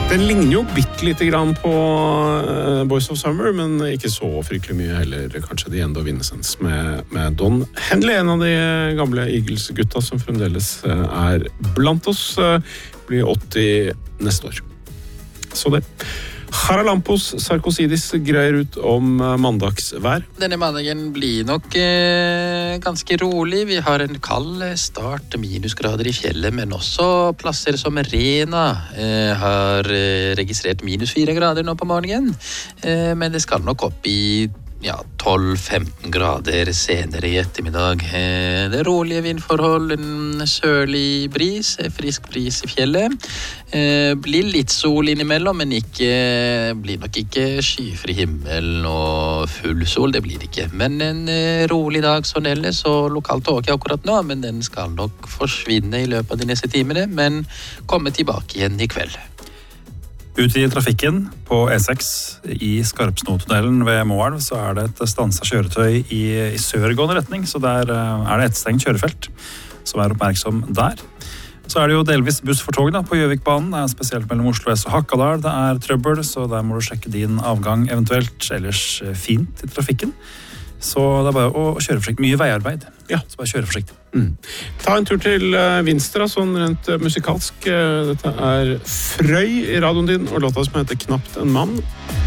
Den ligner jo bitte lite grann på Boys of Summer, men ikke så fryktelig mye heller. Kanskje de enda vinnesens med Don Henley, en av de gamle Eagles-gutta som fremdeles blant oss, blir 80 neste år. Så det. Charalampos Sarkosidis greier ut om mandagsvær. Denne mandagen blir nok ganske rolig. Vi har en kald start, minusgrader i fjellet, men også plasser som Rena har registrert minus 4 grader nå på morgenen. Men det skal nok opp i 12-15 grader senere i ettermiddag. Det er rolige vindforhold, en sørlig bris, frisk bris i fjellet. Blir litt sol innimellom, men blir nok ikke skyfri himmel og full sol, det blir det ikke. Men en rolig dag sånn ellers, og lokalt tåke akkurat nå, men den skal nok forsvinne i løpet av de neste timene, men komme tilbake igjen i kveld. Ut i trafikken på E6 i Skarpsnotunnelen ved Moelv så det et stanset kjøretøy i sørgående retning, så der det et stengt kjørefelt som oppmerksom der. Så det jo delvis buss for tog på Gjøvikbanen, spesielt mellom Oslo S og Hakadal. Det trøbbel, så der må du sjekke din avgang eventuelt, ellers fint i trafikken. Så det bare å kjøre forsiktig. Mye veiarbeid, så bare kjøre forsiktig. Ta en tur til Vinstra, sånn rent musikalsk. Dette Frøy i radioen din, og låta som heter Knapt en mann.